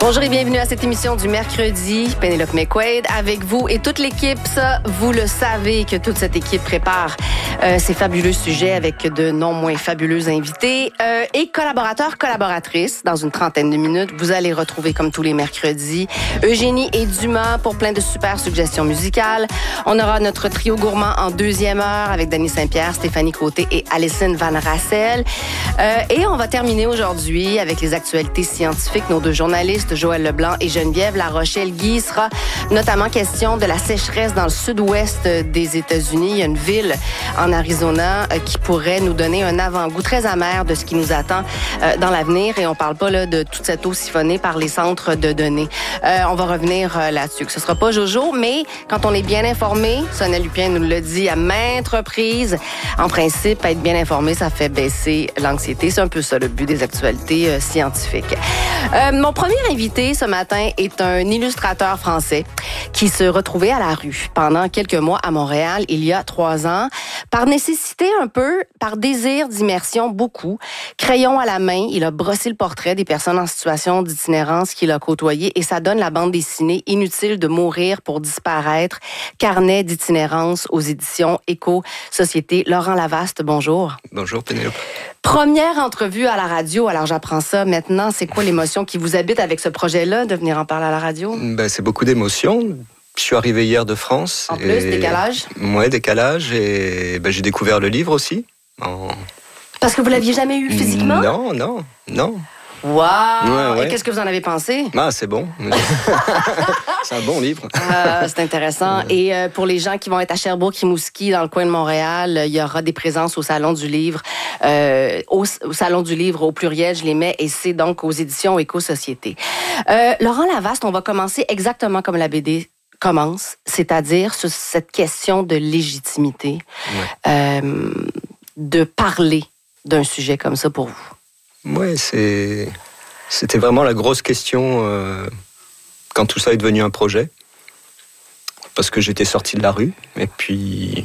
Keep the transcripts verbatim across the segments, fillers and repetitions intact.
Bonjour et bienvenue à cette émission du mercredi. Pénélope McQuaid avec vous et toute l'équipe. Ça, vous le savez que toute cette équipe prépare euh, ces fabuleux sujets avec de non moins fabuleux invités euh, et collaborateurs, collaboratrices. Dans une trentaine de minutes, vous allez retrouver comme tous les mercredis Eugénie et Dumas pour plein de super suggestions musicales. On aura notre trio gourmand en deuxième heure avec Dany Saint-Pierre, Stéphanie Côté et Alison Van Rassel. Euh, et on va terminer aujourd'hui avec les actualités scientifiques. Nos deux journalistes, Joël Leblanc et Geneviève La Rochelle-Guy, sera notamment question de la sécheresse dans le sud-ouest des États-Unis. Il y a une ville en Arizona qui pourrait nous donner un avant-goût très amer de ce qui nous attend dans l'avenir. Et on parle pas là de toute cette eau siphonnée par les centres de données. Euh, on va revenir là-dessus. Ce sera pas Jojo, mais quand on est bien informé, Sonia Lupien nous le dit à maintes reprises, en principe, être bien informé, ça fait baisser l'anxiété. C'est un peu ça le but des actualités euh, scientifiques. Euh, mon premier invité ce matin est un illustrateur français qui se retrouvait à la rue pendant quelques mois à Montréal il y a trois ans. Par nécessité un peu, par désir d'immersion beaucoup, crayon à la main, il a brossé le portrait des personnes en situation d'itinérance qu'il a côtoyées et ça donne la bande dessinée Inutile de mourir pour disparaître, carnet d'itinérance aux éditions Éco-Société. Laurent Lavaste, bonjour. Bonjour Pénélope. Première entrevue à la radio, alors j'apprends ça maintenant. C'est quoi l'émotion qui vous habite avec ce projet-là, de venir en parler à la radio? Ben, c'est beaucoup d'émotions. Je suis arrivé hier de France. En plus, et... décalage? Ouais, décalage. Et ben, j'ai découvert le livre aussi. En... Parce que vous l'aviez jamais eu physiquement? Non, non, non. Wow! Ouais, ouais. Et qu'est-ce que vous en avez pensé? Ah, c'est bon. C'est un bon livre. euh, c'est intéressant. Ouais. Et euh, pour les gens qui vont être à Sherbrooke, Rimouski, dans le coin de Montréal, il y aura des présences au Salon du Livre. Euh, au, au Salon du Livre, au pluriel, je les mets, et c'est donc aux éditions Éco-Société. Euh, Laurent Lavaste, on va commencer exactement comme la B D commence, c'est-à-dire sur cette question de légitimité, ouais. euh, de parler d'un sujet comme ça pour vous. Oui, c'est... c'était vraiment la grosse question euh, quand tout ça est devenu un projet. Parce que j'étais sorti de la rue, et puis...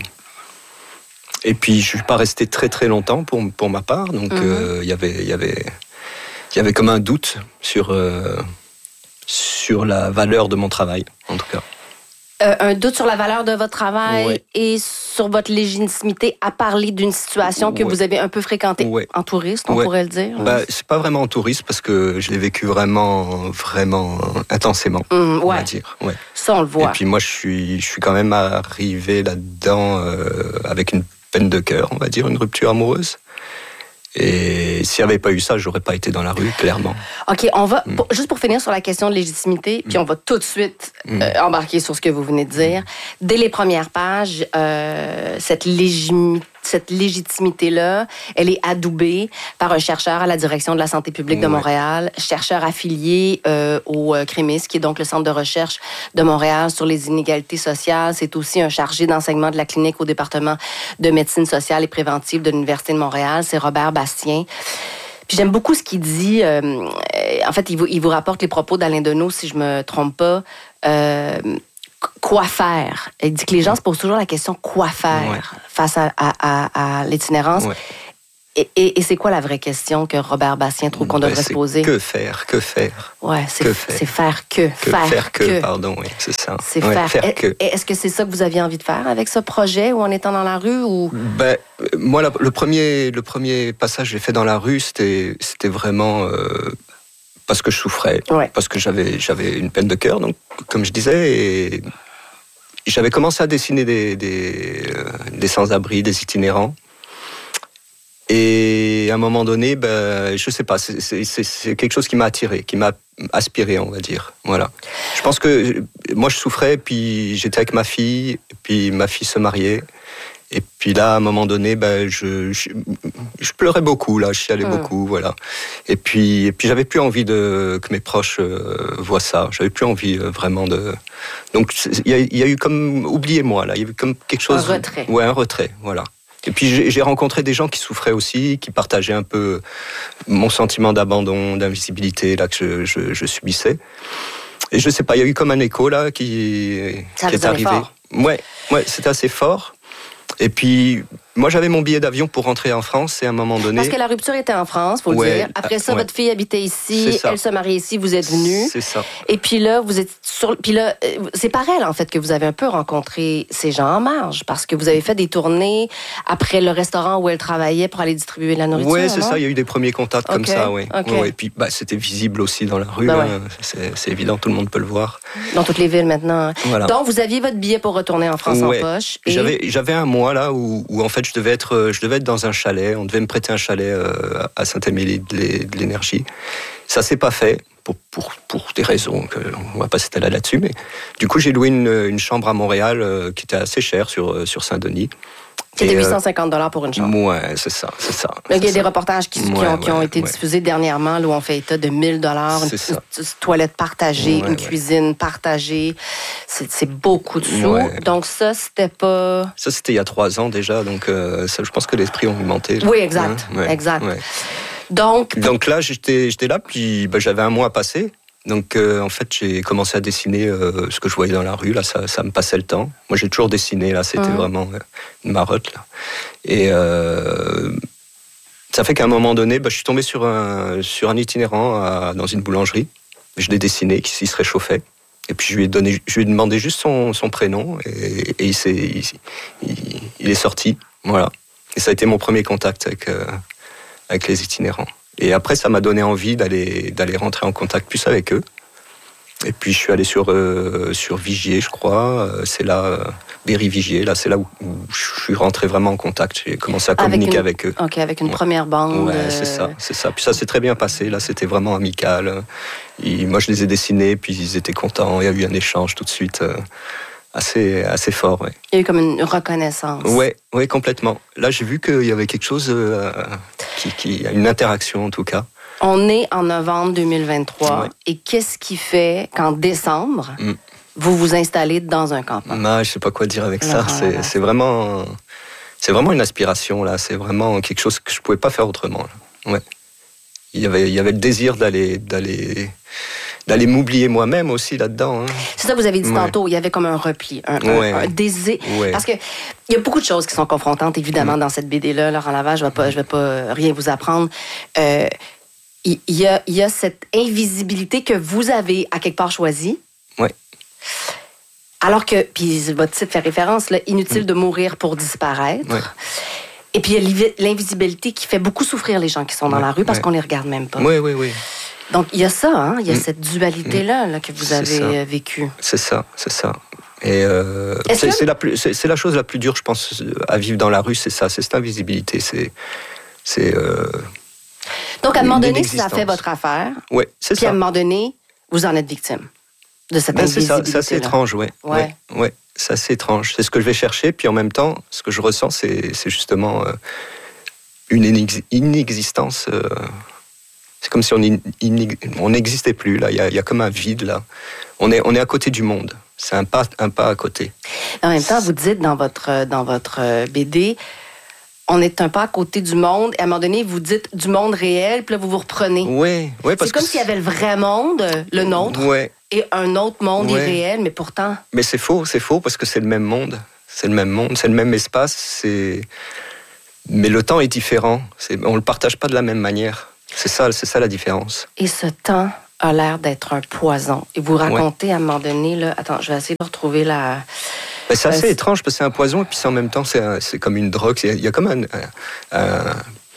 Et puis, je ne suis pas resté très très longtemps pour, pour ma part, donc il mm-hmm. euh, y avait, y avait, y avait comme un doute sur, euh, sur la valeur de mon travail, en tout cas. Euh, un doute sur la valeur de votre travail ouais. et sur votre légitimité à parler d'une situation que ouais. vous avez un peu fréquentée ouais. en touriste, on ouais. pourrait le dire. Bah, c'est pas vraiment en touriste parce que je l'ai vécu vraiment, vraiment intensément, mmh, ouais. on va dire. Ouais. Ça, on le voit. Et puis moi, je suis, je suis quand même arrivé là-dedans euh, avec une peine de cœur, on va dire, une rupture amoureuse. Et s'il n'y avait pas eu ça, j'aurais pas été dans la rue, clairement. OK, on va, mm. pour, juste pour finir sur la question de légitimité, puis mm. on va tout de suite mm. euh, embarquer sur ce que vous venez de dire. Dès les premières pages, euh, cette, légimi, cette légitimité-là, elle est adoubée par un chercheur à la direction de la santé publique de Montréal, ouais. chercheur affilié euh, au euh, CREMIS, qui est donc le centre de recherche de Montréal sur les inégalités sociales. C'est aussi un chargé d'enseignement de la clinique au département de médecine sociale et préventive de l'Université de Montréal. C'est Robert Bastien. Puis j'aime beaucoup ce qu'il dit. Euh, en fait, il vous, il vous rapporte les propos d'Alain Deneau, si je me trompe pas. Euh, quoi faire? Il dit que les gens se posent toujours la question quoi faire ouais. face à, à, à, à l'itinérance. Ouais. Et, et, et c'est quoi la vraie question que Robert Bastien trouve qu'on devrait ben, se poser? Que faire? Que faire? Ouais, c'est, que faire? c'est faire que. que faire, faire que, que. pardon, oui, c'est ça. C'est ouais, faire, faire et, que. Est-ce que c'est ça que vous aviez envie de faire avec ce projet ou en étant dans la rue? Ou... Ben, moi, la, le, premier, le premier passage que j'ai fait dans la rue, c'était, c'était vraiment... Euh, parce que je souffrais, ouais. parce que j'avais, j'avais une peine de cœur, donc, comme je disais, et j'avais commencé à dessiner des, des, euh, des sans-abri, des itinérants. Et à un moment donné, ben, je sais pas, c'est, c'est, c'est quelque chose qui m'a attiré, qui m'a aspiré, on va dire. Voilà. Je pense que moi, je souffrais, puis j'étais avec ma fille, et puis ma fille se mariait. Et puis là, à un moment donné, ben, je, je, je pleurais beaucoup, là, je chialais mmh. beaucoup, voilà. Et puis, et puis, j'avais plus envie de, que mes proches euh, voient ça. J'avais plus envie euh, vraiment de... Donc, il y, y a eu comme... Oubliez-moi, là. Il y a eu comme quelque chose... Un retrait. Ouais, un retrait, voilà. Et puis, j'ai, j'ai rencontré des gens qui souffraient aussi, qui partageaient un peu mon sentiment d'abandon, d'invisibilité, là, que je, je, je subissais. Et je sais pas, il y a eu comme un écho, là, qui, ça qui est arrivé. Fort. Ouais, ouais, c'était assez fort. Et puis, Moi, j'avais mon billet d'avion pour rentrer en France et à un moment donné... Parce que la rupture était en France, faut ouais, le dire. Après ça, ouais. votre fille habitait ici, elle se mariait ici, vous êtes venus. C'est ça. Et puis là, vous êtes sur... Puis là, c'est par elle, en fait, que vous avez un peu rencontré ces gens en marge, parce que vous avez fait des tournées après le restaurant où elle travaillait pour aller distribuer de la nourriture. Oui, c'est non? ça. Il y a eu des premiers contacts okay. comme ça, oui. Okay. Ouais, ouais. Et puis, bah, c'était visible aussi dans la rue. Ben hein. ouais. c'est, c'est évident, tout le monde peut le voir. Dans toutes les villes maintenant. Voilà. Donc, vous aviez votre billet pour retourner en France ouais. en poche. Et... J'avais, j'avais un mois là où, où en fait je devais être, je devais être dans un chalet. On devait me prêter un chalet euh, à Saint-Émilie de l'Énergie. Ça s'est pas fait pour pour pour des raisons que on va pas s'étaler là-dessus. Mais du coup, j'ai loué une, une chambre à Montréal euh, qui était assez chère sur sur Saint-Denis. C'était huit cent cinquante dollars pour une chambre. Ouais, c'est ça, c'est ça. Il y a c'est des ça. reportages qui, qui, ouais, ont, qui ont ouais, été ouais. diffusés dernièrement, là, où on fait état de mille dollars, une, une, une toilette partagée, ouais, une ouais. cuisine partagée. C'est, c'est beaucoup de sous. Ouais. Donc ça, c'était pas... Ça, c'était il y a trois ans déjà, donc euh, ça, je pense que les prix ont augmenté. Oui, exact, hein ouais, exact. Ouais. Donc, donc là, j'étais, j'étais là, puis ben, j'avais un mois à passer. Donc, euh, en fait, j'ai commencé à dessiner euh, ce que je voyais dans la rue. Là, ça, ça me passait le temps. Moi, j'ai toujours dessiné. Là, c'était mmh. vraiment euh, une marotte. Là. Et euh, ça fait qu'à un moment donné, bah, je suis tombé sur un sur un itinérant à, dans une boulangerie. Je l'ai dessiné, qui s'y se réchauffait. Et puis, je lui ai donné, je lui ai demandé juste son, son prénom, et, et il, s'est, il, il, il est sorti. Voilà. Et ça a été mon premier contact avec euh, avec les itinérants. Et après, ça m'a donné envie d'aller, d'aller rentrer en contact plus avec eux. Et puis, je suis allé sur, euh, sur Vigier, je crois. C'est là, euh, Berry-Vigier, là, c'est là où, où je suis rentré vraiment en contact. J'ai commencé à communiquer avec, une, avec eux. OK, avec une ouais. première bande. Ouais, c'est ça, c'est ça. Puis ça s'est très bien passé. Là, c'était vraiment amical. Et moi, je les ai dessinés, puis ils étaient contents. Il y a eu un échange tout de suite. Euh, Assez, assez fort, oui. Il y a eu comme une reconnaissance. Oui, ouais, complètement. Là, j'ai vu qu'il y avait quelque chose, euh, qui, qui, une interaction en tout cas. On est en novembre deux mille vingt-trois. Ouais. Et qu'est-ce qui fait qu'en décembre, mm. vous vous installez dans un campement? Bah, je ne sais pas quoi dire avec ça. Ah, c'est, c'est, vraiment, c'est vraiment une aspiration, là. C'est vraiment quelque chose que je ne pouvais pas faire autrement. Là. Ouais. Il y avait, il y avait le désir d'aller... d'aller d'aller m'oublier moi-même aussi là-dedans. Hein. C'est ça, vous avez dit ouais. tantôt, il y avait comme un repli, un, ouais. un, un désir. Ouais. Parce qu'il y a beaucoup de choses qui sont confrontantes, évidemment, mmh. dans cette B D-là. Laurent Lavage, je ne vais, vais pas rien vous apprendre. Euh, il, y a, il y a cette invisibilité que vous avez, à quelque part, choisie. Oui. Alors que, puis votre titre fait référence, là, inutile mmh. de mourir pour disparaître. Ouais. Et puis, il y a l'invisibilité qui fait beaucoup souffrir les gens qui sont dans ouais. la rue parce ouais. qu'on les regarde même pas. Oui, oui, oui. Donc, il y a ça, hein? Il y a mmh. cette dualité-là là, que vous avez vécue. C'est ça, c'est ça. Et euh, c'est, que... c'est, la plus, c'est, c'est la chose la plus dure, je pense, à vivre dans la rue, c'est ça, c'est cette invisibilité. C'est, c'est, euh, Donc, à un moment donné, ça a fait votre affaire. Oui, c'est puis ça. Puis, à un moment donné, vous en êtes victime de cette ben, invisibilité. C'est ça, c'est assez étrange, oui. Ouais. Ouais, ouais, c'est assez étrange. C'est ce que je vais chercher, puis en même temps, ce que je ressens, c'est, c'est justement euh, une inex- inexistence. Euh, C'est comme si on on n'existait plus là. Il y a, il y a comme un vide là. On est on est à côté du monde. C'est un pas un pas à côté. En même temps, vous dites dans votre dans votre B D, on est un pas à côté du monde. Et à un moment donné, vous dites du monde réel, puis là vous vous reprenez. Oui, oui, parce c'est comme que s'il y avait le vrai monde, le nôtre, ouais. et un autre monde ouais. irréel, mais pourtant. Mais c'est faux, c'est faux parce que c'est le même monde, c'est le même monde, c'est le même espace. C'est mais le temps est différent. C'est... on le partage pas de la même manière. C'est ça, c'est ça la différence. Et ce temps a l'air d'être un poison. Et vous racontez ouais. à un moment donné, là, attends, je vais essayer de retrouver la... Ben, c'est assez euh, étrange parce que c'est un poison et puis c'est en même temps, c'est, un, c'est comme une drogue. Il y a comme un, un, un,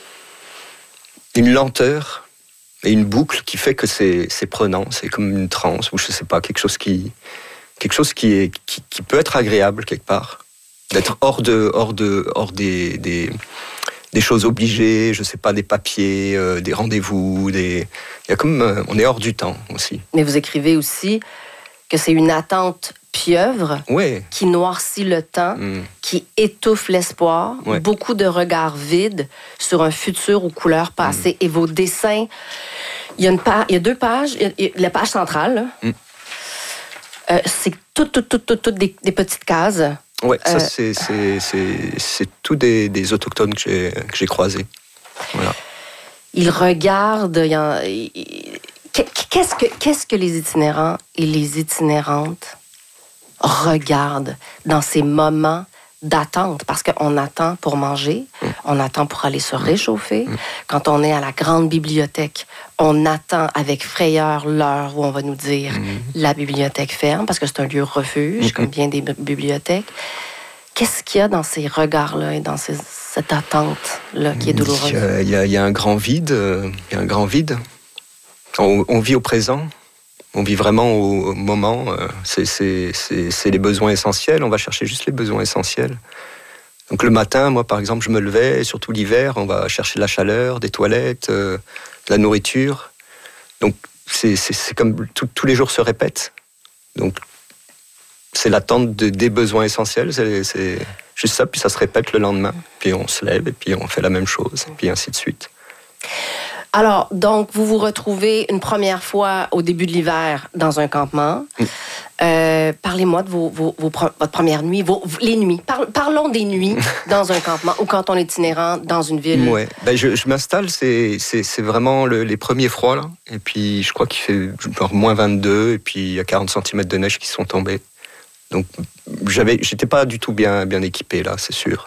une lenteur et une boucle qui fait que c'est, c'est prenant. C'est comme une transe ou je sais pas, quelque chose qui, quelque chose qui, est, qui, qui peut être agréable quelque part. D'être hors, de, hors, de, hors des... des des choses obligées, je sais pas, des papiers, euh, des rendez-vous, des... il y a comme euh, on est hors du temps aussi. Mais vous écrivez aussi que c'est une attente pieuvre ouais. qui noircit le temps, mm. qui étouffe l'espoir, ouais. beaucoup de regards vides sur un futur aux couleurs passées. Mm. Et vos dessins, il y a une pa- il y a deux pages, il y a la page centrale, là, mm. euh, c'est toutes, toutes, toutes, toutes, toutes des, des petites cases. Oui, ça, euh, c'est, c'est, c'est, c'est tous des, des autochtones que j'ai, que j'ai croisés. Voilà. Ils regardent... Il y a, il, qu'est-ce, que, qu'est-ce que les itinérants et les itinérantes regardent dans ces moments d'attente, parce qu'on attend pour manger, on attend pour aller se réchauffer. Quand on est à la grande bibliothèque, on attend avec frayeur l'heure où on va nous dire mmh. la bibliothèque ferme, parce que c'est un lieu refuge, mmh. comme bien des bibliothèques. Qu'est-ce qu'il y a dans ces regards-là et dans ces, cette attente-là qui est douloureuse? Il y a, il y a, il y a un grand vide. Il y a un grand vide. On, on vit au présent. On vit vraiment au moment. C'est, c'est, c'est, c'est les besoins essentiels. On va chercher juste les besoins essentiels. Donc le matin, moi, par exemple, je me levais, surtout l'hiver, on va chercher de la chaleur, des toilettes, euh, de la nourriture. Donc c'est, c'est, c'est comme tout, tous les jours se répètent. Donc c'est l'attente de, des besoins essentiels. C'est, c'est juste ça, puis ça se répète le lendemain. Puis on se lève et puis on fait la même chose, et puis ainsi de suite. Alors, donc, vous vous retrouvez une première fois au début de l'hiver dans un campement. Mm. Euh, parlez-moi de vos, vos, vos, votre première nuit, vos, les nuits. Par, parlons des nuits dans un campement ou quand on est itinérant dans une ville. Ouais. Ben, je, je m'installe, c'est, c'est, c'est vraiment le, les premiers froids, là. Et puis, je crois qu'il fait genre moins vingt-deux, et puis il y a quarante centimètres de neige qui sont tombés. Donc, j'avais, j'étais pas du tout bien, bien équipé, là, c'est sûr.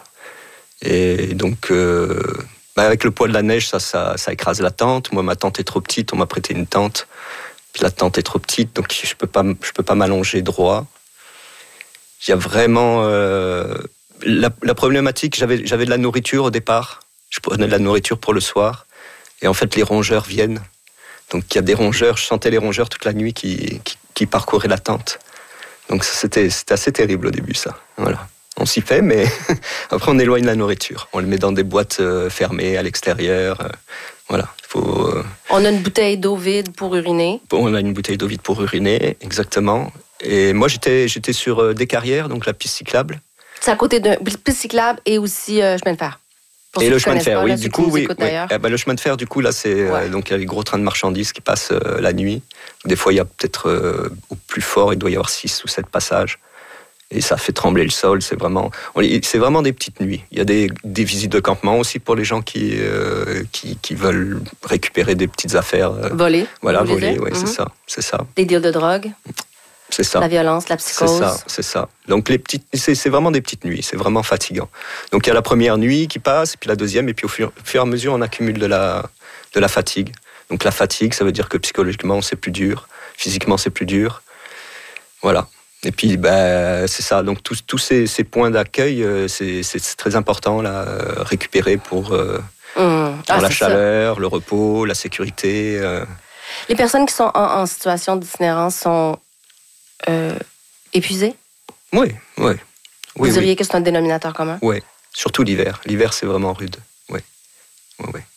Et donc... Euh, Bah avec le poids de la neige, ça, ça, ça écrase la tente. Moi, ma tente est trop petite, on m'a prêté une tente. Puis la tente est trop petite, donc je peux pas, je peux pas m'allonger droit. Il y a vraiment euh, la, la problématique. J'avais, j'avais de la nourriture au départ. Je prenais de la nourriture pour le soir, et en fait, les rongeurs viennent. Donc il y a des rongeurs. Je sentais les rongeurs toute la nuit qui, qui, qui parcouraient la tente. Donc c'était, c'était assez terrible au début, ça. Voilà. On s'y fait, mais après on éloigne la nourriture. On le met dans des boîtes euh, fermées à l'extérieur. Euh, voilà, faut. Euh... On a une bouteille d'eau vide pour uriner. Bon, on a une bouteille d'eau vide pour uriner, exactement. Et moi j'étais j'étais sur euh, des carrières, donc la piste cyclable. C'est à côté d'une piste cyclable et aussi euh, chemin de fer. Pour et le chemin de fer, pas, oui, là, du coup, oui. oui. Eh ben, le chemin de fer, du coup, là, c'est ouais. euh, donc il y a les gros trains de marchandises qui passent euh, la nuit. Des fois, il y a peut-être euh, au plus fort, il doit y avoir six ou sept passages. Et ça fait trembler le sol, c'est vraiment, c'est vraiment des petites nuits. Il y a des, des visites de campement aussi pour les gens qui, euh, qui, qui veulent récupérer des petites affaires. Euh, voler. Voilà, voler, oui, mm-hmm. c'est ça, c'est ça. Des deals de drogue. C'est ça. La violence, la psychose. C'est ça, c'est ça. Donc les petites, c'est, c'est vraiment des petites nuits, c'est vraiment fatigant. Donc il y a la première nuit qui passe, puis la deuxième, et puis au fur, au fur et à mesure, on accumule de la, de la fatigue. Donc la fatigue, ça veut dire que psychologiquement, c'est plus dur, physiquement, c'est plus dur. Voilà. Et puis, ben, c'est ça. Donc, tous, tous ces, ces points d'accueil, c'est, c'est très important, là, récupérer pour, euh, mmh. pour ah, la chaleur, ça. Le repos, la sécurité. Euh. Les personnes qui sont en, en situation d'itinérance sont euh, épuisées? Oui, oui. Vous oui, diriez oui. que c'est un dénominateur commun? Oui, surtout l'hiver. L'hiver, c'est vraiment rude. Oui, oui, oui.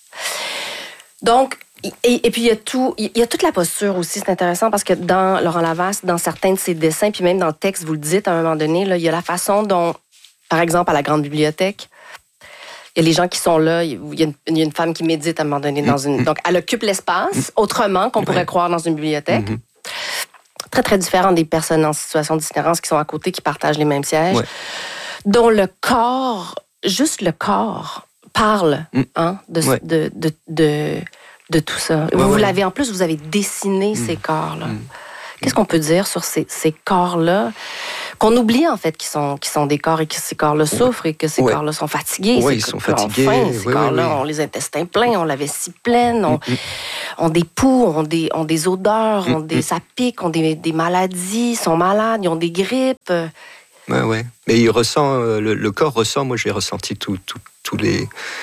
Donc, Et, et puis, il y a tout, il y a toute la posture aussi, c'est intéressant parce que dans Laurent Lavasse, dans certains de ses dessins, puis même dans le texte, vous le dites à un moment donné, là, il y a la façon dont, par exemple, à la grande bibliothèque, il y a les gens qui sont là, il y a une, il y a une femme qui médite à un moment donné dans une... Donc, elle occupe l'espace autrement qu'on pourrait croire dans une bibliothèque. Mm-hmm. Très, très différent des personnes en situation d'itinérance qui sont à côté, qui partagent les mêmes sièges, ouais. dont le corps, juste le corps, parle mm. hein, de... Ouais. de, de, de de tout ça. Ouais, vous ouais. l'avez, en plus, vous avez dessiné mmh. ces corps-là. Mmh. Qu'est-ce qu'on peut dire sur ces, ces corps-là qu'on oublie, en fait, qui sont, qui sont des corps et que ces corps-là souffrent et que ces ouais. corps-là sont fatigués. Oui, ils sont fatigués. Faim, ces ouais, corps-là ouais, ouais. ont les intestins pleins, ont la vessie pleine, ont, mmh. ont des poux, ont des, ont des odeurs, mmh. ont des, ça pique, ont des, des maladies, sont malades, ils ont des grippes. Oui, oui. Mais il ressent, le, le corps ressent, moi j'ai ressenti tous tout, tout les...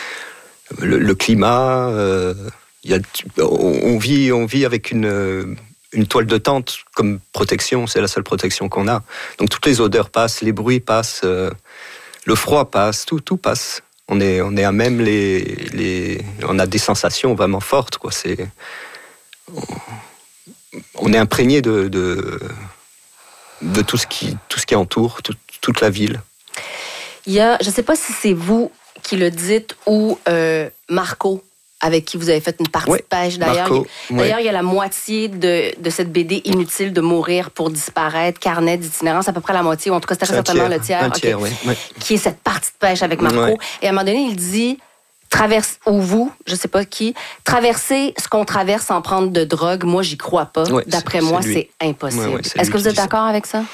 Le, le climat... Euh... Il y a, on, vit, on vit avec une, une toile de tente comme protection, c'est la seule protection qu'on a. Donc toutes les odeurs passent, les bruits passent, euh, le froid passe, tout, tout passe. On est, on est à même les, les, on a des sensations vraiment fortes, quoi. C'est, on, on est imprégné de, de, de tout ce qui, tout ce qui entoure, tout, toute la ville. Il y a, je ne sais pas si c'est vous qui le dites ou euh, Marco, avec qui vous avez fait une partie oui, de pêche. D'ailleurs, Marco, il, d'ailleurs oui. il y a la moitié de, de cette B D Inutile de mourir pour disparaître, carnet d'itinérance, à peu près la moitié, ou en tout cas, c'était certainement le tiers, un tiers okay, oui, oui. qui est cette partie de pêche avec Marco. Oui. Et à un moment donné, il dit, traverse, ou vous, je ne sais pas qui, traverser ce qu'on traverse sans prendre de drogue, moi, j'y crois pas. Oui, D'après c'est, moi, c'est, c'est impossible. Oui, oui, c'est Est-ce que vous êtes d'accord ça. avec ça?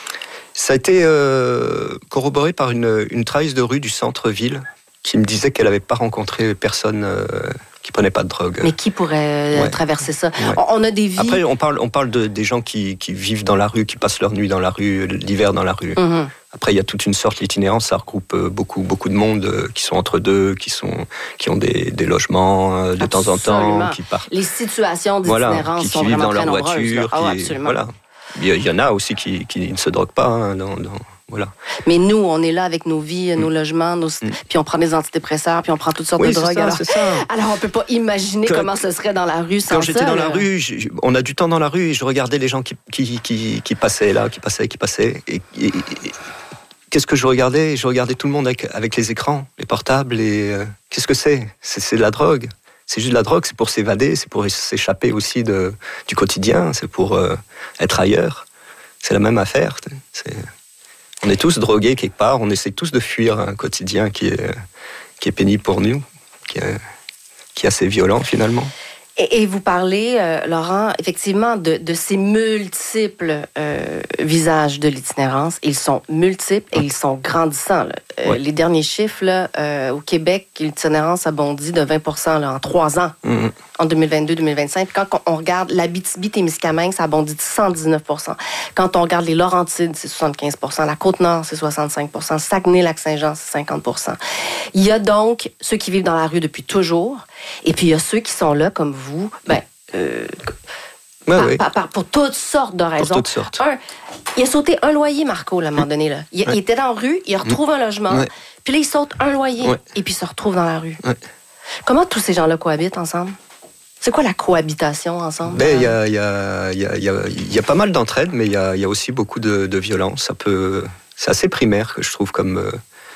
Ça a été euh, corroboré par une, une travailleuse de rue du centre-ville qui me disait qu'elle n'avait pas rencontré personne euh, qui prenait pas de drogue. Mais qui pourrait ouais. traverser ça? Ouais. On a des vies... Après, on parle, on parle de, des gens qui, qui vivent dans la rue, qui passent leur nuit dans la rue, l'hiver dans la rue. Mm-hmm. Après, il y a toute une sorte, l'itinérance, ça regroupe beaucoup, beaucoup de monde qui sont entre deux, qui, sont, qui ont des, des logements de absolument. temps en temps. Qui partent. Les situations d'itinérance voilà, qui, sont qui vivent vraiment dans leur très voiture. Oh, qui, absolument. Voilà. Il y en a aussi qui, qui ne se droguent pas. Hein, dans, dans, voilà. Mais nous, on est là avec nos vies, nos mm. logements, nos... Mm. puis on prend des antidépresseurs, puis on prend toutes sortes oui, de drogues. Ça, alors... c'est ça. alors, on ne peut pas imaginer quand, comment ce serait dans la rue sans ça. Quand j'étais ça, dans là. la rue, je, on a du temps dans la rue et je regardais les gens qui, qui, qui, qui passaient là, qui passaient, qui passaient. Et, et, et, qu'est-ce que je regardais? Je regardais tout le monde avec, avec les écrans, les portables. Et, euh, qu'est-ce que c'est? c'est? C'est de la drogue. C'est juste de la drogue, c'est pour s'évader, c'est pour s'échapper aussi de, du quotidien, c'est pour euh, être ailleurs. C'est la même affaire. C'est... On est tous drogués quelque part, on essaie tous de fuir un quotidien qui est, qui est pénible pour nous, qui est, qui est assez violent finalement. Et, et vous parlez, euh, Laurent, effectivement, de, de ces multiples euh, visages de l'itinérance. Ils sont multiples et ils sont grandissants. Là. Euh, ouais. Les derniers chiffres, là, euh, au Québec, l'itinérance a bondi de vingt pour cent là, en trois ans, mm-hmm. en deux mille vingt-deux deux mille vingt-cinq. Puis quand on regarde l'Abitibi-Témiscamingue, ça a bondi de cent dix-neuf pour cent. Quand on regarde les Laurentides, c'est soixante-quinze pour cent. La Côte-Nord, c'est soixante-cinq pour cent. Saguenay-Lac-Saint-Jean, c'est cinquante pour cent. Il y a donc ceux qui vivent dans la rue depuis toujours, et puis il y a ceux qui sont là, comme vous, ben, euh, ouais, par, oui. par, par, pour toutes sortes de raisons. Pour toutes sortes. Un, il a sauté un loyer, Marco, là, à un moment donné. Là. Il, ouais. il était dans la rue, il retrouve un logement, ouais. puis là, il saute un loyer, ouais. et puis il se retrouve dans la rue. Ouais. Comment tous ces gens-là cohabitent ensemble? C'est quoi la cohabitation ensemble? Ben, il y a, y a, y a, y a, y a pas mal d'entraide, mais il y a, y a aussi beaucoup de, de violence. Ça peut, c'est assez primaire, que je trouve, comme, euh,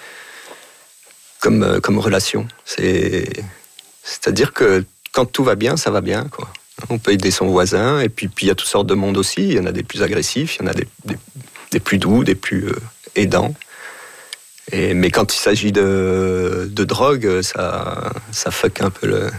comme, euh, comme relation. C'est, c'est-à-dire que quand tout va bien, ça va bien, quoi. On peut aider son voisin, et puis il y a toutes sortes de monde aussi. Il y en a des plus agressifs, il y en a des, des, des plus doux, des plus euh, aidants. Et, mais quand il s'agit de, de drogue, ça, ça fuck un peu le,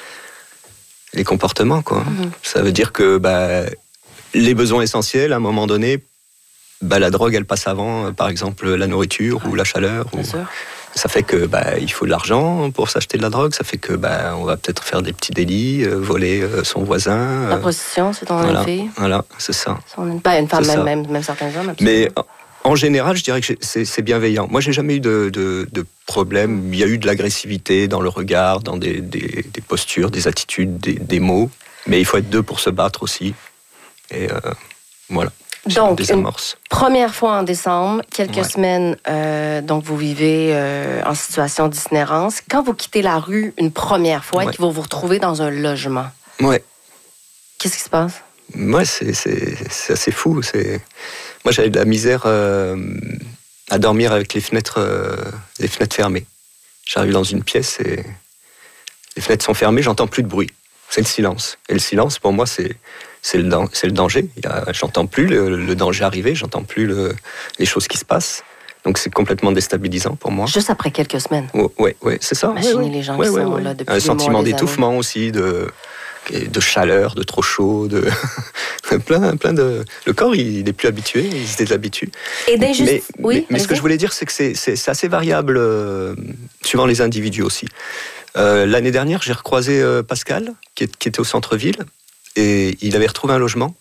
les comportements, quoi. Mm-hmm. Ça veut dire que bah, les besoins essentiels, à un moment donné, bah, la drogue, elle passe avant, par exemple, la nourriture ouais. ou la chaleur. Ou... Sûr. Ça fait que bah, il faut de l'argent pour s'acheter de la drogue. Ça fait que bah, on va peut-être faire des petits délits, euh, voler euh, son voisin. La prostitution, c'est ton voilà, fille. Voilà, c'est ça. Pas une femme, même, même, même certains hommes. Absolument. Mais en général, je dirais que c'est, c'est bienveillant. Moi, j'ai jamais eu de, de, de problème. Il y a eu de l'agressivité dans le regard, dans des, des, des postures, des attitudes, des, des mots. Mais il faut être deux pour se battre aussi. Et euh, voilà. Donc, une première fois en décembre, quelques ouais. semaines, euh, donc vous vivez euh, en situation d'itinérance. Quand vous quittez la rue une première fois ouais. et que vous vous retrouvez dans un logement, ouais. qu'est-ce qui se passe? Moi, c'est, c'est, c'est assez fou. C'est... Moi, j'avais de la misère euh, à dormir avec les fenêtres, euh, les fenêtres fermées. J'arrive dans une pièce et les fenêtres sont fermées, j'entends plus de bruit. C'est le silence. Et le silence, pour moi, c'est, c'est, le, c'est le danger. Il y a, j'entends plus le, le danger arriver, j'entends plus le, les choses qui se passent. Donc c'est complètement déstabilisant pour moi. Juste après quelques semaines. Oui, ouais, ouais, c'est ça. Imaginez ouais, les gens ouais, qui ouais, sont ouais. là depuis un des sentiment mois, des d'étouffement années. aussi, de, de chaleur, de trop chaud, de plein, plein de. Le corps, il n'est plus habitué, il se déshabitue. Et d'injustice. Mais, oui, mais, mais ce que je voulais dire, c'est que c'est, c'est, c'est assez variable euh, suivant les individus aussi. Euh, l'année dernière, j'ai recroisé euh, Pascal, qui, est, qui était au centre-ville, et il avait retrouvé un logement.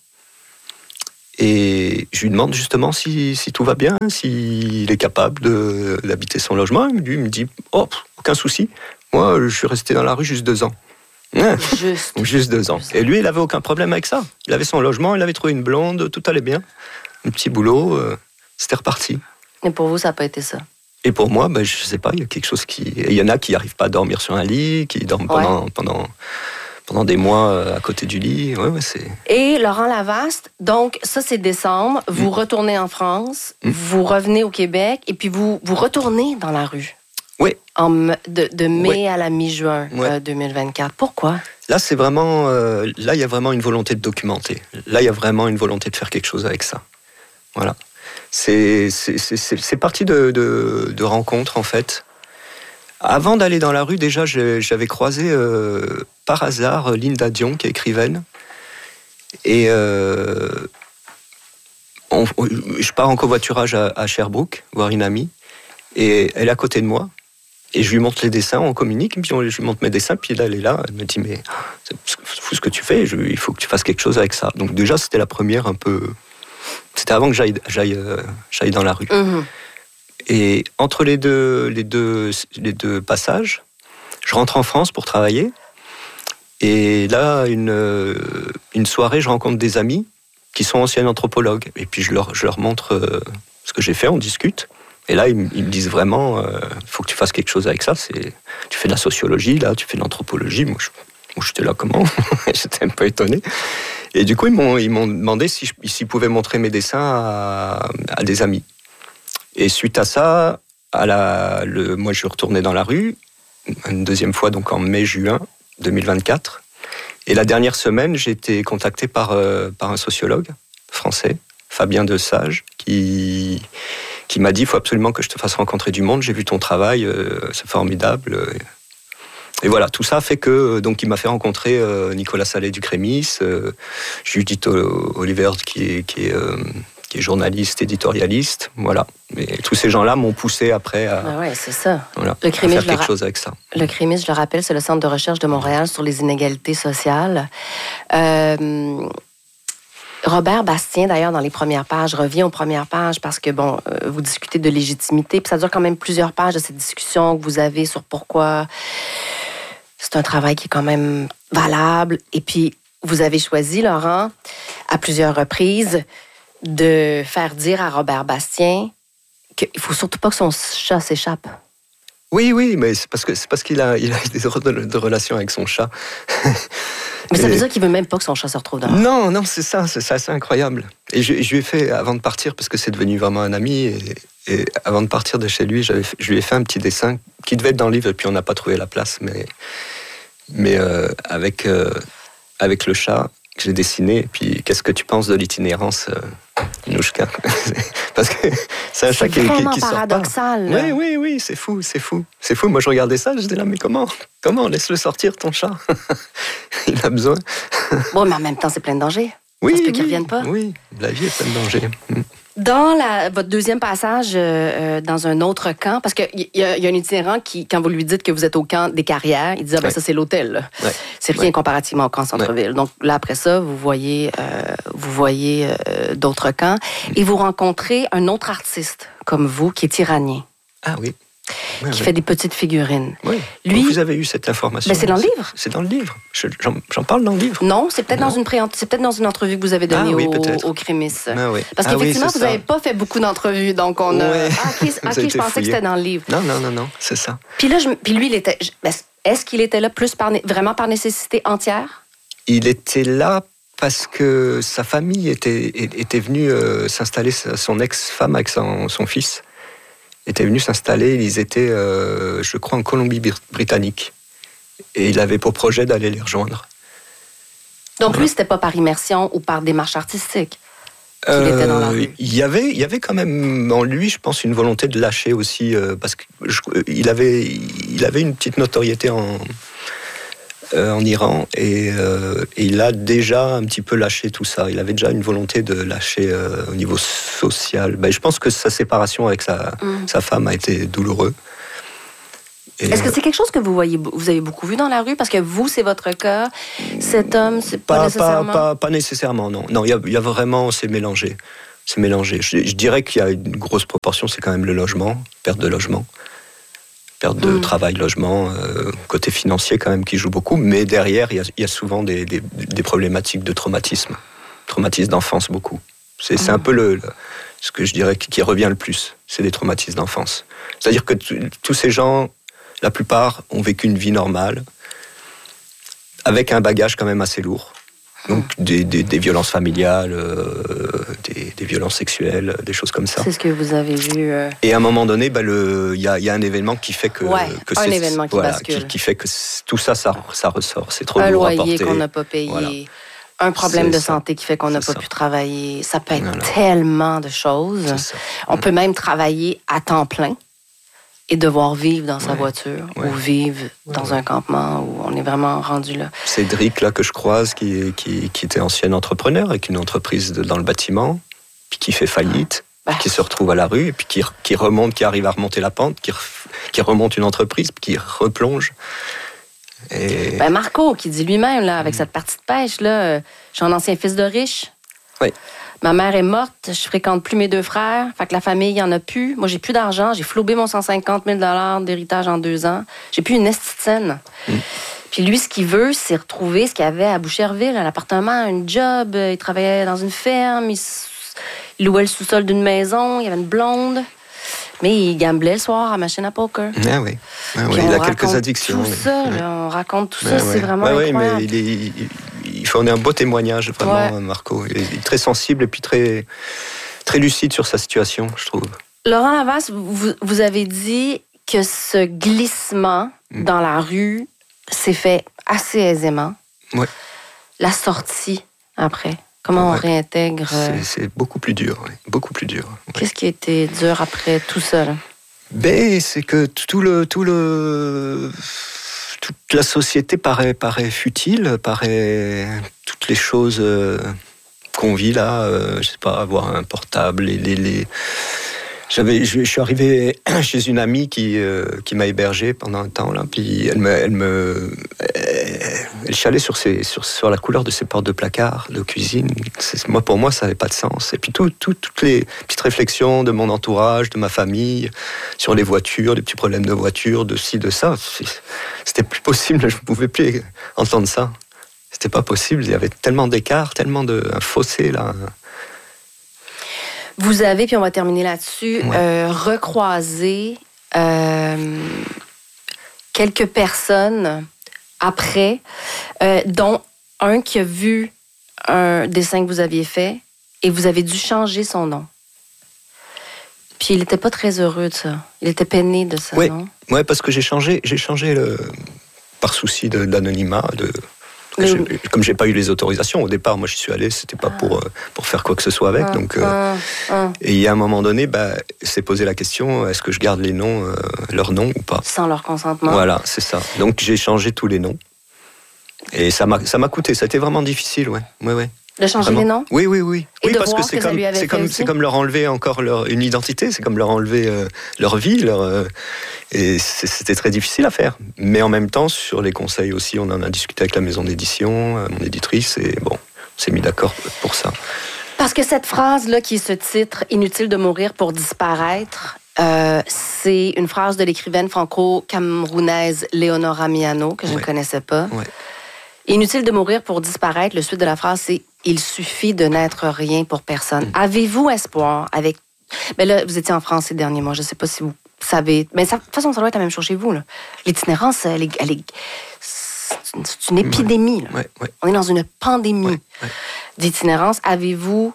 Et je lui demande justement si, si tout va bien, s'il est capable de, d'habiter son logement. Lui, il me dit oh, aucun souci. Moi, je suis resté dans la rue juste deux ans. Juste. juste deux ans. Et lui, il n'avait aucun problème avec ça. Il avait son logement, il avait trouvé une blonde, tout allait bien. Un petit boulot, euh, c'était reparti. Et pour vous, ça n'a pas été ça? Et pour moi, ben, je ne sais pas, il y a quelque chose qui... Il y en a qui n'arrivent pas à dormir sur un lit, qui dorment pendant... Ouais. pendant pendant des mois à côté du lit. Ouais, ouais, c'est... Et Laurent Lavaste, donc ça c'est décembre, vous mmh. retournez en France, mmh. vous revenez au Québec et puis vous, vous retournez dans la rue. Oui. En, de, de mai oui. à la mi-juin ouais. euh, deux mille vingt-quatre. Pourquoi? Là, c'est vraiment... Euh, là, il y a vraiment une volonté de documenter. Là, il y a vraiment une volonté de faire quelque chose avec ça. Voilà. C'est, c'est, c'est, c'est, c'est parti de, de, de rencontres, en fait. Avant d'aller dans la rue, déjà, j'avais croisé euh, par hasard Linda Dion, qui est écrivaine. Et euh, on, on, on, je pars en covoiturage à, à Sherbrooke, voir une amie, et elle est à côté de moi, et je lui montre les dessins, on communique, et puis on, je lui montre mes dessins, puis là, elle est là, elle me dit, mais c'est fou ce que tu fais, je, il faut que tu fasses quelque chose avec ça. Donc déjà, c'était la première un peu... C'était avant que j'aille, j'aille, euh, j'aille dans la rue. Mmh. Et entre les deux, les, deux, les deux passages, je rentre en France pour travailler, et là, une, une soirée, je rencontre des amis qui sont anciens anthropologues, et puis je leur, je leur montre euh, ce que j'ai fait, on discute. Et là, ils me disent vraiment, il euh, faut que tu fasses quelque chose avec ça. C'est, tu fais de la sociologie, là, tu fais de l'anthropologie. Moi, je, moi j'étais là, comment? J'étais un peu étonné. Et du coup, ils m'ont, ils m'ont demandé si je, s'ils pouvaient montrer mes dessins à, à des amis. Et suite à ça, à la, le, moi, je suis retourné dans la rue, une deuxième fois, donc en mai-juin deux mille vingt-quatre. Et la dernière semaine, j'ai été contacté par, euh, par un sociologue français, Fabien Desage, qui... qui m'a dit, il faut absolument que je te fasse rencontrer du monde, j'ai vu ton travail, euh, c'est formidable. Et voilà, tout ça fait que, donc il m'a fait rencontrer euh, Nicolas Sallet du Crémis, euh, Judith Oliver qui est, qui, est, euh, qui est journaliste, éditorialiste, voilà. Et tous ces gens-là m'ont poussé après à, ah ouais, c'est ça. Voilà, le Crémis, à faire quelque ra- chose avec ça. Le Crémis, je le rappelle, c'est le Centre de recherche de Montréal sur les inégalités sociales. Euh... Robert Bastien, d'ailleurs, dans les premières pages, revient aux premières pages parce que, bon, euh, vous discutez de légitimité, puis ça dure quand même plusieurs pages de cette discussion que vous avez sur pourquoi c'est un travail qui est quand même valable. Et puis, vous avez choisi, Laurent, à plusieurs reprises, de faire dire à Robert Bastien qu'il ne faut surtout pas que son chat s'échappe. Oui, oui, mais c'est parce, que, c'est parce qu'il a, il a des heures de, de relation avec son chat. Mais ça veut dire qu'il veut même pas que son chat se retrouve dehors. Non, non, c'est ça, c'est ça, c'est incroyable. Et je, je lui ai fait, avant de partir, parce que c'est devenu vraiment un ami, et, et avant de partir de chez lui, j'avais fait, je lui ai fait un petit dessin qui devait être dans le livre, et puis on n'a pas trouvé la place, mais, mais euh, avec, euh, avec le chat que j'ai dessiné. Et puis, qu'est-ce que tu penses de l'itinérance, euh, Nouchka? Parce que c'est un c'est chat qui, qui, qui sort paradoxal. pas. Oui, oui, oui, c'est fou, c'est fou. C'est fou, moi je regardais ça, je disais là, mais comment? Comment? Laisse-le sortir, ton chat. Il a besoin. Bon, mais en même temps, c'est plein de dangers. Oui, ça se peut oui, qu'ils ne reviennent pas. Oui, la vie est pleine de dangers. Dans la, votre deuxième passage, euh, dans un autre camp, parce qu'il y, y a un itinérant qui, quand vous lui dites que vous êtes au camp des Carrières, il dit ah ben ouais. ça c'est l'hôtel. Ouais. C'est rien ouais. comparativement au camp centre-ville. Ouais. Donc là après ça, vous voyez, euh, vous voyez euh, d'autres camps et vous rencontrez un autre artiste comme vous qui est iranien. Ah oui. Oui, qui oui. fait des petites figurines. Oui. Lui, vous avez eu cette information. Ben c'est dans le livre. C'est dans le livre. Je, j'en, j'en parle dans le livre. Non, c'est peut-être, dans une, pré- c'est peut-être dans une entrevue que vous avez donnée ah, oui, au, au Crémis. Ah, oui. Parce ah, qu'effectivement, oui, vous n'avez pas fait beaucoup d'entrevues. Donc, on a. Ouais. Ah, ok, okay je pensais fouillé. Que c'était dans le livre. Non, non, non, non, c'est ça. Puis là, je, puis lui, il était. Est-ce qu'il était là plus par, vraiment par nécessité entière? Il était là parce que sa famille était, était venue euh, s'installer, son ex-femme avec son, son fils. Étaient venus s'installer, ils étaient, euh, je crois, en Colombie-Britannique. Et il avait pour projet d'aller les rejoindre. Donc voilà. Lui, c'était pas par immersion ou par démarche artistique qu'il euh, était dans la rue? Il y avait, il y avait quand même en lui, je pense, une volonté de lâcher aussi, euh, parce qu'il avait, il avait une petite notoriété en, euh, en Iran, et, euh, et il a déjà un petit peu lâché tout ça. Il avait déjà une volonté de lâcher euh, au niveau social. Ben, je pense que sa séparation avec sa, mmh. sa femme a été douloureuse. Et est-ce que c'est quelque chose que vous voyez, vous avez beaucoup vu dans la rue? Parce que vous, c'est votre cas. Cet homme, c'est pas, pas nécessairement... Pas, pas, pas nécessairement, non. Non, il y a, il y a vraiment... C'est mélangé. C'est mélangé. Je, je dirais qu'il y a une grosse proportion, c'est quand même le logement, perte de logement. Perte de mmh. travail, logement, euh, côté financier quand même qui joue beaucoup. Mais derrière, il y a, il y a souvent des, des, des problématiques de traumatisme. Traumatisme d'enfance, beaucoup. C'est, mmh. c'est un peu le, le, ce que je dirais qui revient le plus. C'est des traumatismes d'enfance. C'est-à-dire que t- tous ces gens... La plupart ont vécu une vie normale, avec un bagage quand même assez lourd. Donc des, des, des violences familiales, euh, des, des violences sexuelles, des choses comme ça. C'est ce que vous avez vu. Euh... Et à un moment donné, bah, le, y, a, y a un événement qui fait que... Ouais, que un c'est, événement qui voilà, bascule. Qui, qui fait que tout ça, ça, ça ressort. C'est trop un lourd à porter. Un loyer qu'on n'a pas payé. Voilà. Un problème c'est de ça. Santé qui fait qu'on n'a pas ça. Pu travailler. Ça peut être voilà. Tellement de choses. On mmh. peut même travailler à temps plein. Et devoir vivre dans sa ouais, voiture ouais. ou vivre ouais, dans ouais. un campement où on est vraiment rendu là. Cédric, là, que je croise, qui, qui, qui était ancien entrepreneur avec une entreprise de, dans le bâtiment. puis qui fait faillite, bah. qui se retrouve à la rue, et puis qui, qui remonte, qui arrive à remonter la pente, qui, qui remonte une entreprise, puis qui replonge. Et... Ben Marco, qui dit lui-même, là, avec mmh. cette partie de pêche, là, euh, je suis un ancien fils de riche. Oui. Ma mère est morte, je fréquente plus mes deux frères, fait que la famille, il n'y en a plus. Moi, j'ai plus d'argent, j'ai flobé mon cent cinquante mille dollars d'héritage en deux ans. J'ai plus une esti de scène. Mmh. Puis lui, ce qu'il veut, c'est retrouver ce qu'il avait à Boucherville, un appartement, un job. Il travaillait dans une ferme, il, il louait le sous-sol d'une maison, il y avait une blonde. Mais il gamblait le soir à machine à poker. Ah oui, ah oui. Il a quelques addictions. Tout ça, ouais. là, on raconte tout ça, ouais, c'est ouais. vraiment ouais, incroyable. Ouais, mais il, est, il, il fournit un beau témoignage, vraiment, ouais. Marco. Il est très sensible et puis très, très lucide sur sa situation, je trouve. Laurent Lavas, vous, vous avez dit que ce glissement mm. dans la rue s'est fait assez aisément. Oui. La sortie, après, comment ouais. on réintègre... C'est, c'est beaucoup plus dur, oui. beaucoup plus dur. Ouais. Qu'est-ce qui a été dur après tout ça, là? Ben, c'est que tout le, tout le, toute la société paraît, paraît futile, paraît toutes les choses euh, qu'on vit là, euh, je sais pas, avoir un portable, les, les, les... J'avais, je, je suis arrivé chez une amie qui, euh, qui m'a hébergé pendant un temps là, puis elle me, elle me, elle chialait sur ses, sur, sur la couleur de ses portes de placard, de cuisine. C'est, moi, pour moi, ça n'avait pas de sens. Et puis tout, tout, toutes les petites réflexions de mon entourage, de ma famille, sur les voitures, les petits problèmes de voiture, de ci, de ça. C'était plus possible. Je ne pouvais plus entendre ça. C'était pas possible. Il y avait tellement d'écart, tellement de un fossé là. Vous avez, puis on va terminer là-dessus, ouais. euh, recroisé euh, quelques personnes après, euh, dont un qui a vu un dessin que vous aviez fait et vous avez dû changer son nom. Puis il n'était pas très heureux de ça. Il était peiné de ça, oui. non? Oui, parce que j'ai changé, j'ai changé le, par souci de, d'anonymat, de... Je, comme j'ai pas eu les autorisations au départ, moi je suis allé, c'était pas pour euh, pour faire quoi que ce soit avec. Ah, donc, euh, ah, ah. Et il y a un moment donné, bah, c'est posé la question, est-ce que je garde les noms, euh, leurs noms ou pas? Sans leur consentement. Voilà, c'est ça. Donc j'ai changé tous les noms et ça m'a ça m'a coûté. Ça a été vraiment difficile, ouais, ouais, ouais. De changer vraiment. Les noms? Oui, oui, oui. Et oui, de parce voir que c'est que comme c'est comme c'est comme leur enlever encore leur une identité, c'est comme leur enlever euh, leur vie, leur euh, et c'était très difficile à faire. Mais en même temps, sur les conseils aussi, on en a discuté avec la maison d'édition, euh, mon éditrice, et bon, on s'est mis d'accord pour ça. Parce que cette phrase-là, qui est ce titre, « Inutile de mourir pour disparaître », euh, c'est une phrase de l'écrivaine franco-camerounaise Léonora Miano, que je ouais. ne connaissais pas. Ouais. Inutile de mourir pour disparaître, le suite de la phrase, c'est « Il suffit de n'être rien pour personne mmh. ». Avez-vous espoir avec... Ben là, vous étiez en France ces derniers mois, je ne sais pas si vous savez... Mais de toute façon, ça doit être la même chose chez vous, là. L'itinérance, elle est... Elle est... C'est, une, c'est une épidémie, là. Ouais, ouais. On est dans une pandémie ouais, ouais. d'itinérance. Avez-vous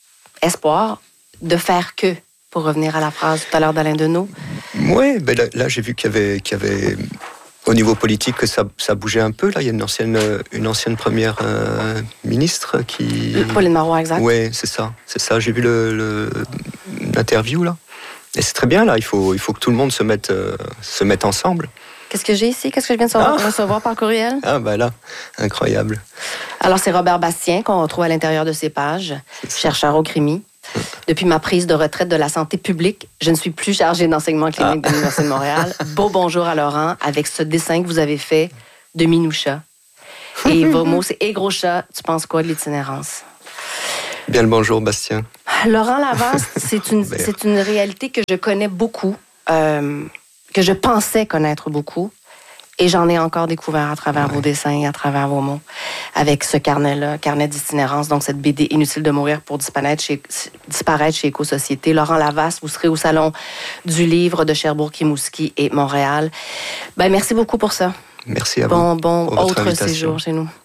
espoir de faire que, pour revenir à la phrase tout à l'heure d'Alain Deneau? Oui, ben là, là, j'ai vu qu'il y avait... Qu'il y avait... Au niveau politique, ça, ça bougeait un peu. Là, il y a une ancienne, une ancienne première euh, ministre qui... Pauline Marois, exact. Oui, c'est ça. C'est ça. J'ai vu le, le, l'interview, là. Et c'est très bien, là. Il faut, il faut que tout le monde se mette, euh, se mette ensemble. Qu'est-ce que j'ai ici? Qu'est-ce que je viens de savoir, ah. recevoir par courriel? Ah, ben là, incroyable. Alors, c'est Robert Bastien qu'on retrouve à l'intérieur de ses pages, chercheur au Crimi. Depuis ma prise de retraite de la santé publique, je ne suis plus chargée d'enseignement clinique ah. de l'Université de Montréal. Beau bonjour à Laurent avec ce dessin que vous avez fait de Minoucha. Et vos mots, c'est « Et gros chat, tu penses quoi de l'itinérance? » Bien le bonjour, Bastien. Laurent Lavas, c'est une, c'est une réalité que je connais beaucoup, euh, que je pensais connaître beaucoup. Et j'en ai encore découvert à travers ouais. vos dessins, à travers vos mots, avec ce carnet-là, carnet d'itinérance, donc cette B D Inutile de mourir pour disparaître chez, disparaître chez Éco-Société. Laurent Lavas, vous serez au Salon du Livre de Sherbrooke-Rimouski et Montréal. Ben, merci beaucoup pour ça. Merci à bon, vous. Bon, bon autre séjour chez nous.